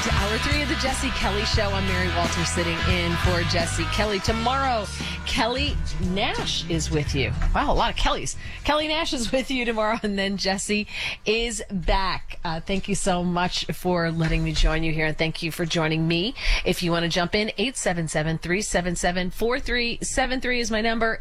to Hour 3 of the Jesse Kelly Show. I'm Mary Walter sitting in for Jesse Kelly. Tomorrow, Kelly Nash is with you. Wow, a lot of Kellys. Kelly Nash is with you tomorrow, and then Jesse is back. Thank you so much for letting me join you here, and thank you for joining me. If you want to jump in, 877-377-4373 is my number.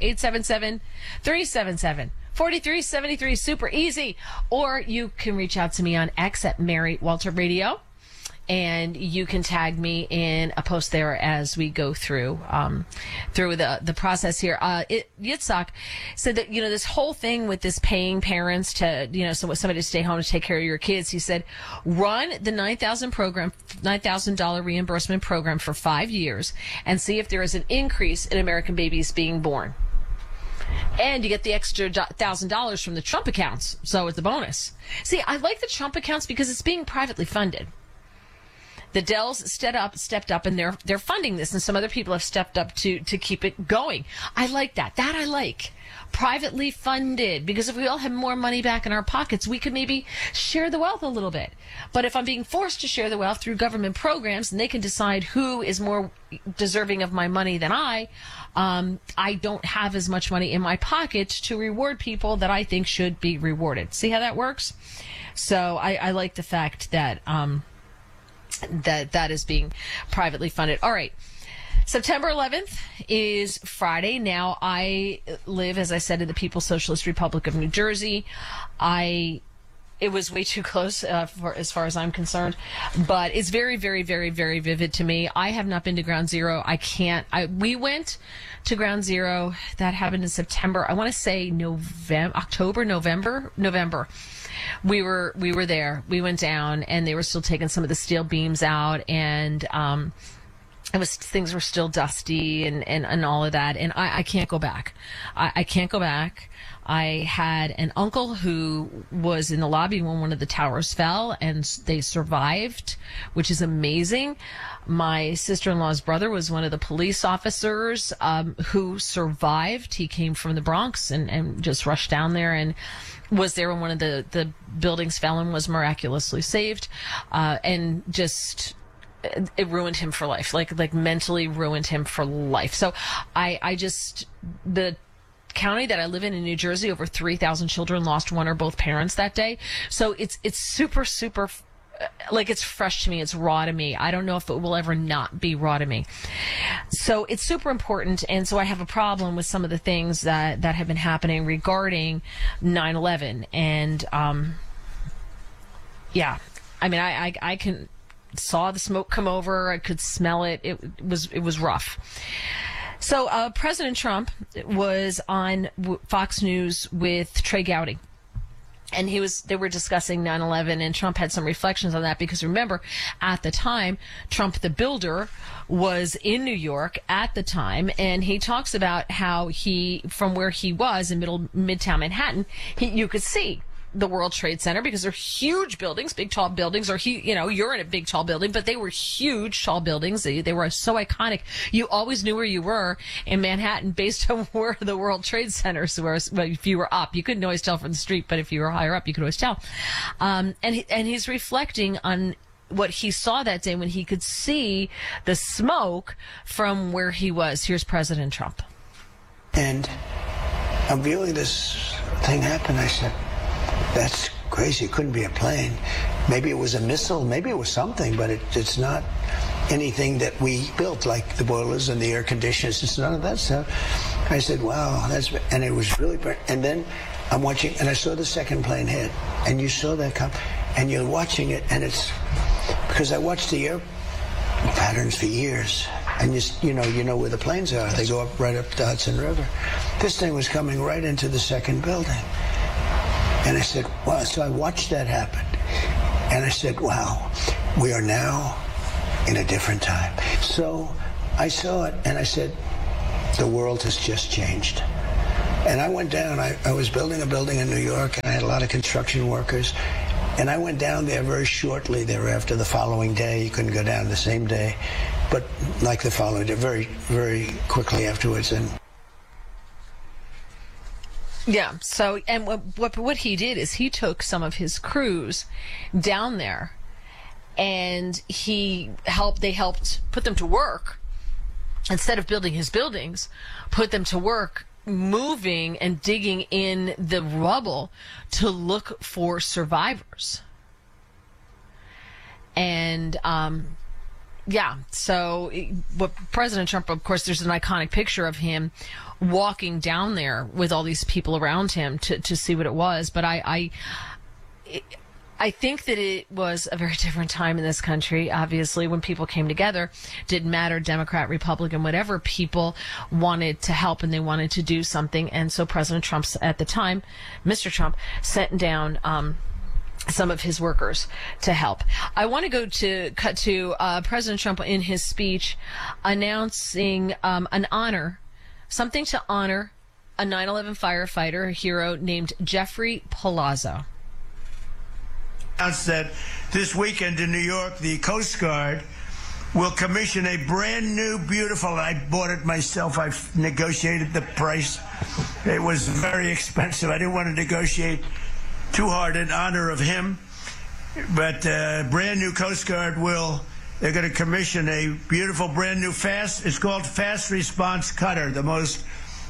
877-377-4373. Super easy. Or you can reach out to me on X at Mary Walter Radio, and you can tag me in a post there as we go through the process here. Yitzhak said that, this whole thing with this paying parents to, somebody to stay home to take care of your kids, he said, run the $9,000 reimbursement program for 5 years and see if there is an increase in American babies being born. And you get the extra $1,000 from the Trump accounts. So it's a bonus. See, I like the Trump accounts because it's being privately funded. The Dells stepped up, and they're funding this, and some other people have stepped up to keep it going. I like that. That I like. Privately funded, because if we all have more money back in our pockets, we could maybe share the wealth a little bit. But if I'm being forced to share the wealth through government programs, and they can decide who is more deserving of my money than I don't have as much money in my pocket to reward people that I think should be rewarded. See how that works? So I like the fact that that is being privately funded. All right. September 11th is Friday. Now, I live, as I said, in the People's Socialist Republic of New Jersey. It was way too close as far as I'm concerned, but it's very, very, very, very vivid to me. I have not been to Ground Zero. We went to Ground Zero. That happened in September. I want to say November. We were there. We went down, and they were still taking some of the steel beams out, and things were still dusty and all of that. And I can't go back. I can't go back. I had an uncle who was in the lobby when one of the towers fell, and they survived, which is amazing. My sister-in-law's brother was one of the police officers who survived. He came from the Bronx and just rushed down there and was there when one of the buildings fell and was miraculously saved. And just... it ruined him for life, like mentally ruined him for life. So the county that I live in New Jersey, over 3,000 children lost one or both parents that day. So it's super, super, it's fresh to me. It's raw to me. I don't know if it will ever not be raw to me. So it's super important. And so I have a problem with some of the things that have been happening regarding 9/11. And, yeah, I mean, I saw the smoke come over. I could smell it. It was rough. So President Trump was on Fox News with Trey Gowdy, and they were discussing 9/11, and Trump had some reflections on that because, remember, at the time, Trump the builder was in New York at the time, and he talks about how from where he was in Midtown Manhattan, you could see the World Trade Center because they're huge buildings, big tall buildings, or you're in a big tall building, but they were huge tall buildings. They were so iconic. You always knew where you were in Manhattan based on where the World Trade Centers were. If you were up, you couldn't always tell from the street, but if you were higher up, you could always tell. And he's reflecting on what he saw that day when he could see the smoke from where he was. Here's President Trump. And I'm viewing this thing happen. I said, that's crazy. It couldn't be a plane. Maybe it was a missile. Maybe it was something, but it's not anything that we built, like the boilers and the air conditioners. It's none of that stuff. I said, wow, and it was really, and then I'm watching, and I saw the second plane hit, and you saw that come, and you're watching it, and it's, because I watched the air patterns for years, and you know where the planes are. They go right up the Hudson River. This thing was coming right into the second building. And I said, wow. So I watched that happen. And I said, wow, we are now in a different time. So I saw it, and I said, the world has just changed. And I went down. I was building a building in New York, and I had a lot of construction workers. And I went down there very shortly thereafter, the following day. You couldn't go down the same day, but like the following day, very, very quickly afterwards. And yeah. So, and what he did is he took some of his crews down there and they helped put them to work. Instead of building his buildings, put them to work moving and digging in the rubble to look for survivors. And so what President Trump, of course, there's an iconic picture of him walking down there with all these people around him to see what it was. But I think that it was a very different time in this country. Obviously, when people came together, didn't matter, Democrat, Republican, whatever, people wanted to help and they wanted to do something. And so President Trump, at the time, Mr. Trump, sent down some of his workers to help. I want to cut to President Trump in his speech announcing something to honor a 9/11 firefighter, a hero named Jeffrey Palazzo. Announced that this weekend in New York, the Coast Guard will commission a brand new, beautiful, I bought it myself, I've negotiated the price. It was very expensive. I didn't want to negotiate too hard in honor of him. But brand new Coast Guard they're going to commission a beautiful, brand new it's called Fast Response Cutter, the most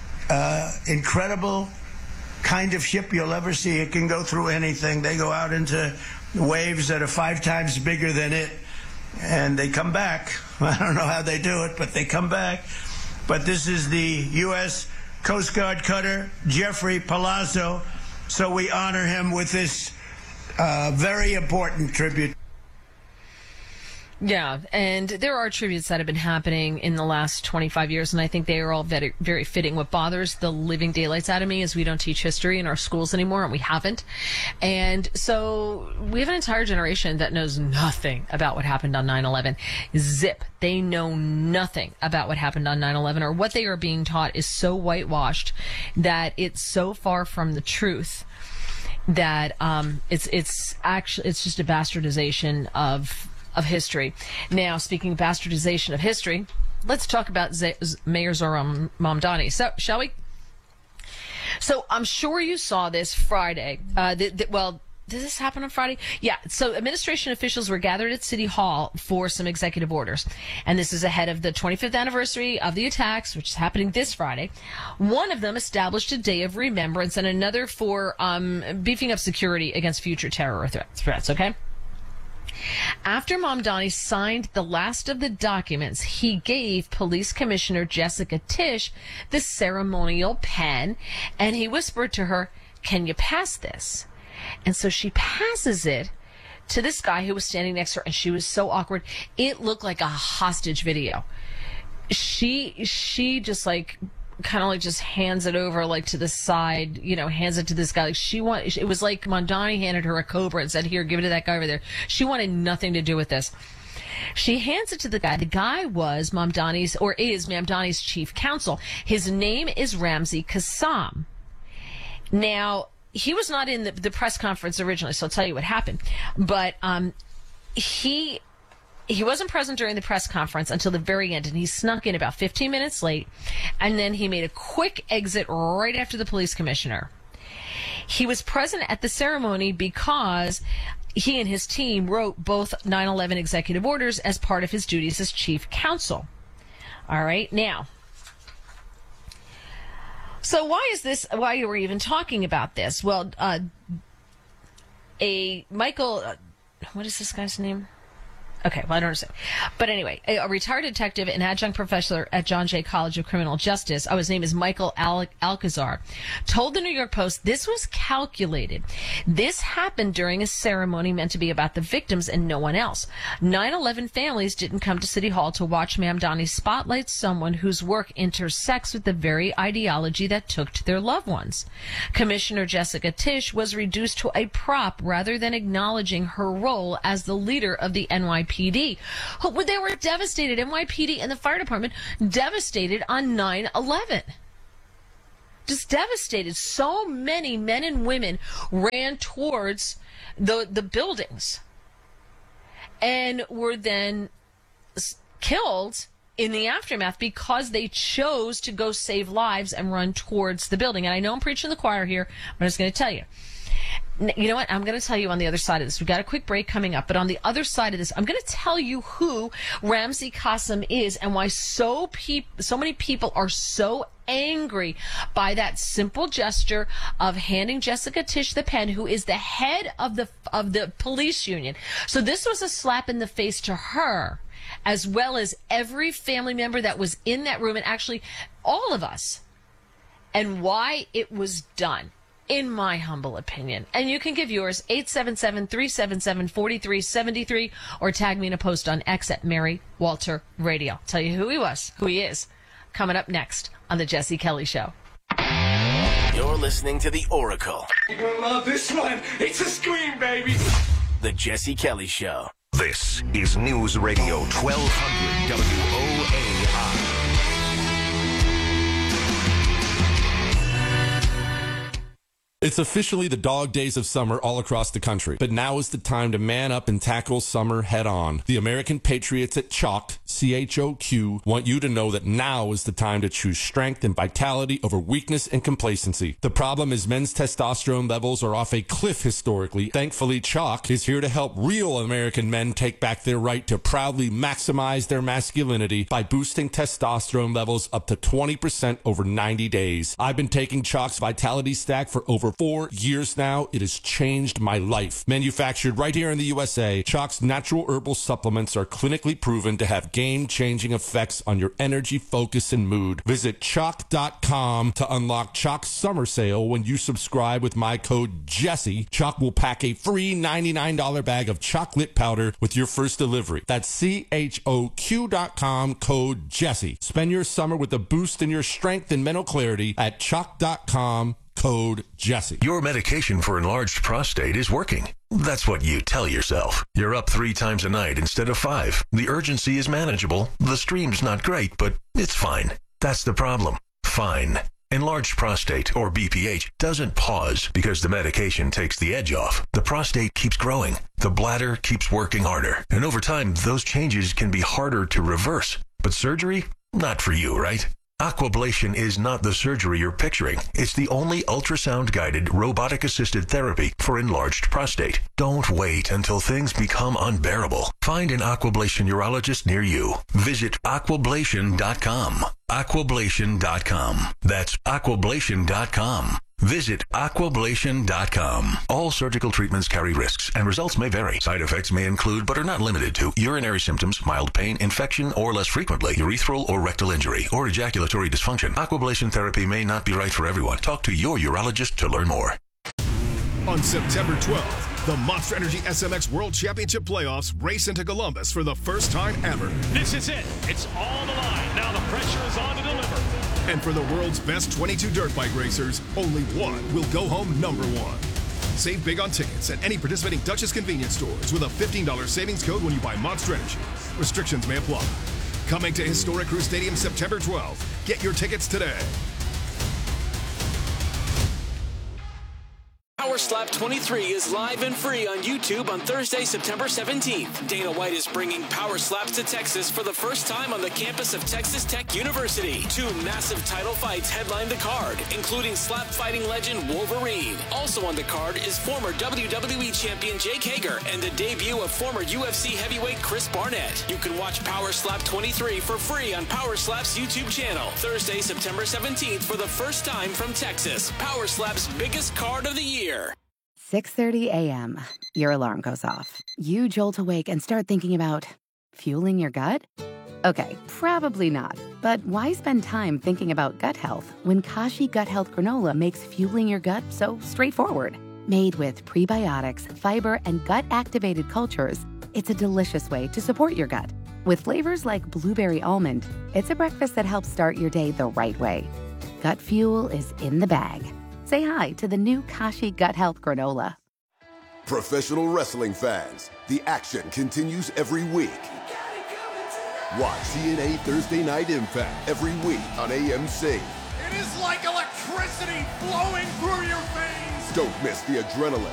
incredible kind of ship you'll ever see. It can go through anything. They go out into waves that are 5 times bigger than it, and they come back. I don't know how they do it, but they come back. But this is the U.S. Coast Guard cutter, Jeffrey Palazzo, so we honor him with this very important tribute. Yeah, and there are tributes that have been happening in the last 25 years, and I think they are all very, very fitting. What bothers the living daylights out of me is we don't teach history in our schools anymore, and we haven't. And so we have an entire generation that knows nothing about what happened on 9/11. Zip. They know nothing about what happened on 9/11, or what they are being taught is so whitewashed that it's so far from the truth that it's just a bastardization of history. Now, speaking of bastardization of history, let's talk about Mayor Zohran Mamdani. So, shall we? So, I'm sure you saw this Friday. Did this happen on Friday? Yeah. So administration officials were gathered at City Hall for some executive orders. And this is ahead of the 25th anniversary of the attacks, which is happening this Friday. One of them established a day of remembrance and another for beefing up security against future terror threats, okay? After Mamdani signed the last of the documents, he gave Police Commissioner Jessica Tisch the ceremonial pen, and he whispered to her, "Can you pass this?" And so she passes it to this guy who was standing next to her, and she was so awkward. It looked like a hostage video. She just kind of just hands it over to the side, hands it to this guy. It was like Mamdani handed her a cobra and said, "Here, give it to that guy over there." She wanted nothing to do with this. She hands it to the guy. The guy was is Mamdani's chief counsel. His name is Ramzi Kassam. Now, he was not in the press conference originally, so I'll tell you what happened. But he wasn't present during the press conference until the very end, and he snuck in about 15 minutes late, and then he made a quick exit right after the police commissioner. He was present at the ceremony because he and his team wrote both 9/11 executive orders as part of his duties as chief counsel. All right, now, so why are we even talking about this? Well, what is this guy's name? Okay, well, I don't understand. But anyway, a retired detective and adjunct professor at John Jay College of Criminal Justice, his name is Michael Alcazar, told the New York Post this was calculated. This happened during a ceremony meant to be about the victims and no one else. 9/11 families didn't come to City Hall to watch Mamdani spotlight someone whose work intersects with the very ideology that took to their loved ones. Commissioner Jessica Tisch was reduced to a prop rather than acknowledging her role as the leader of the NYPD. They were devastated. NYPD and the fire department devastated on 9/11. Just devastated. So many men and women ran towards the buildings and were then killed in the aftermath because they chose to go save lives and run towards the building. And I know I'm preaching to the choir here, but I'm just going to tell you. You know what? I'm going to tell you on the other side of this. We've got a quick break coming up, but on the other side of this, I'm going to tell you who Ramzi Kassem is and why so many people are so angry by that simple gesture of handing Jessica Tisch the pen, who is the head of the police union. So this was a slap in the face to her, as well as every family member that was in that room, and actually all of us, and why it was done, in my humble opinion. And you can give yours, 877-377-4373, or tag me in a post on X at Mary Walter Radio. Tell you who he is, coming up next on The Jesse Kelly Show. You're listening to The Oracle. You're gonna love this one. It's a scream, baby. The Jesse Kelly Show. This is News Radio 1200 WOAI. It's officially the dog days of summer all across the country, but now is the time to man up and tackle summer head on. The American Patriots at Chalk, CHOQ, want you to know that now is the time to choose strength and vitality over weakness and complacency. The problem is men's testosterone levels are off a cliff historically. Thankfully, Chalk is here to help real American men take back their right to proudly maximize their masculinity by boosting testosterone levels up to 20% over 90 days. I've been taking Chalk's Vitality Stack for over 4 years now. It has changed my life. Manufactured right here in the USA, Chalk's natural herbal supplements are clinically proven to have game-changing effects on your energy, focus, and mood. Visit Chalk.com to unlock Chalk's summer sale. When you subscribe with my code Jesse, Chalk will pack a free $99 bag of chocolate powder with your first delivery. That's CHOQ.com, code Jesse. Spend your summer with a boost in your strength and mental clarity at Chalk.com, code Jesse. Your medication for enlarged prostate is working. That's what you tell yourself. You're up 3 times a night instead of 5. The urgency is manageable. The stream's not great, but it's fine. That's the problem. Fine. Enlarged prostate, or BPH, doesn't pause because the medication takes the edge off. The prostate keeps growing. The bladder keeps working harder. And over time, those changes can be harder to reverse. But surgery? Not for you, right? Aquablation is not the surgery you're picturing. It's the only ultrasound-guided, robotic-assisted therapy for enlarged prostate. Don't wait until things become unbearable. Find an Aquablation urologist near you. Visit aquablation.com. Aquablation.com. That's aquablation.com. Visit aquablation.com. All surgical treatments carry risks, and results may vary. Side effects may include, but are not limited to, urinary symptoms, mild pain, infection, or less frequently, urethral or rectal injury, or ejaculatory dysfunction. Aquablation therapy may not be right for everyone. Talk to your urologist to learn more. On September 12th, the Monster Energy SMX World Championship Playoffs race into Columbus for the first time ever. This is it. It's all the line. Now the pressure is on to deliver. And for the world's best 22 dirt bike racers, only one will go home number 1. Save big on tickets at any participating Duchess convenience stores with a $15 savings code when you buy Monster Energy. Restrictions may apply. Coming to Historic Crew Stadium September 12th. Get your tickets today. Power Slap 23 is live and free on YouTube on Thursday, September 17th. Dana White is bringing Power Slaps to Texas for the first time on the campus of Texas Tech University. 2 massive title fights headline the card, including slap fighting legend Wolverine. Also on the card is former WWE champion Jake Hager and the debut of former UFC heavyweight Chris Barnett. You can watch Power Slap 23 for free on Power Slap's YouTube channel. Thursday, September 17th for the first time from Texas. Power Slap's biggest card of the year. 6:30 a.m. Your alarm goes off. You jolt awake and start thinking about fueling your gut? Okay, probably not. But why spend time thinking about gut health when Kashi Gut Health Granola makes fueling your gut so straightforward? Made with prebiotics, fiber, and gut-activated cultures, it's a delicious way to support your gut. With flavors like blueberry almond, it's a breakfast that helps start your day the right way. Gut fuel is in the bag. Say hi to the new Kashi Gut Health Granola. Professional wrestling fans, the action continues every week. Watch TNA Thursday Night Impact every week on AMC. It is like electricity flowing through your veins. Don't miss the adrenaline,